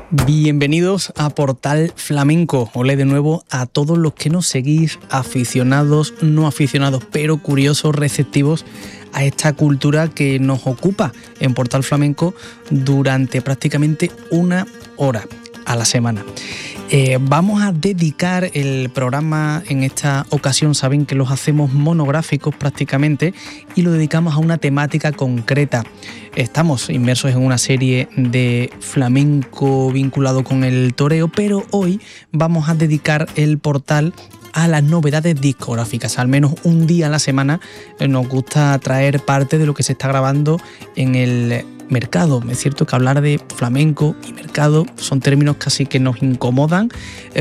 Bienvenidos a Portal Flamenco. Olé de nuevo a todos los que nos seguís, aficionados, no aficionados, pero curiosos, receptivos a esta cultura que nos ocupa en Portal Flamenco durante prácticamente una hora a la semana. Vamos a dedicar el programa en esta ocasión, saben que los hacemos monográficos prácticamente y lo dedicamos a una temática concreta. Estamos inmersos en una serie de flamenco vinculado con el toreo, pero hoy vamos a dedicar el portal a las novedades discográficas. Al menos un día a la semana nos gusta traer parte de lo que se está grabando en el mercado. Es cierto que hablar de flamenco y mercado son términos casi que nos incomodan,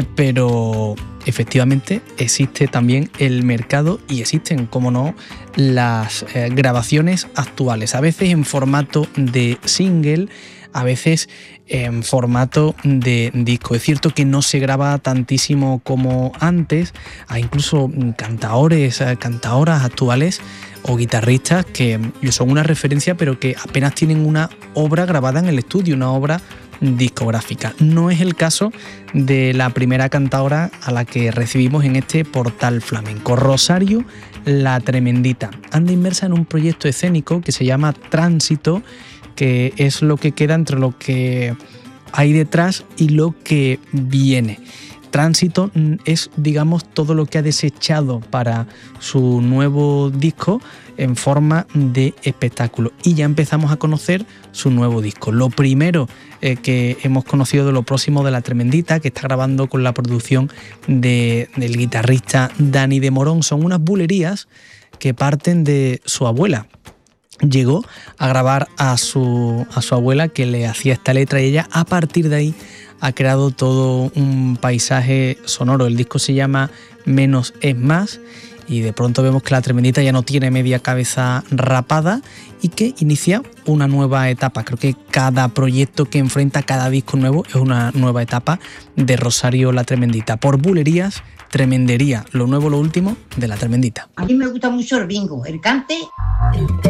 pero efectivamente existe también el mercado y existen, como no, las grabaciones actuales, a veces en formato de single, a veces en formato de disco. Es cierto que no se graba tantísimo como antes, hay incluso cantaores, cantaoras actuales o guitarristas que son una referencia, pero que apenas tienen una obra grabada en el estudio, una obra discográfica. No es el caso de la primera cantaora a la que recibimos en este portal flamenco, Rosario La Tremendita. Anda inmersa en un proyecto escénico que se llama Tránsito, que es lo que queda entre lo que hay detrás y lo que viene. Tránsito es, digamos, todo lo que ha desechado para su nuevo disco en forma de espectáculo. Y ya empezamos a conocer su nuevo disco. Lo primero que hemos conocido de lo próximo de La Tremendita, que está grabando con la producción del guitarrista Dani de Morón, son unas bulerías que parten de su abuela. Llegó a grabar a su abuela, que le hacía esta letra, y ella a partir de ahí ha creado todo un paisaje sonoro. El disco se llama Menos es Más y de pronto vemos que La Tremendita ya no tiene media cabeza rapada y que inicia una nueva etapa. Creo que cada proyecto que enfrenta, cada disco nuevo es una nueva etapa de Rosario La Tremendita. Por bulerías, tremendería, lo nuevo, lo último de La Tremendita. A mí me gusta mucho el bingo, el cante.